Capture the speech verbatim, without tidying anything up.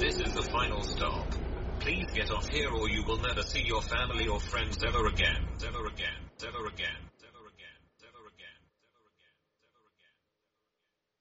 This is the final stop. Please get off here or you will never see your family or friends ever again, ever again, ever again.